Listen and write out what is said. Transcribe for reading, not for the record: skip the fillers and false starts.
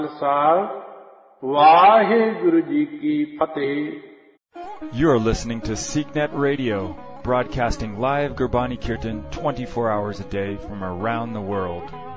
Waheguru ji Ki Fateh. You are listening to SeekNet Radio, broadcasting live Gurbani Kirtan 24 hours a day from around the world.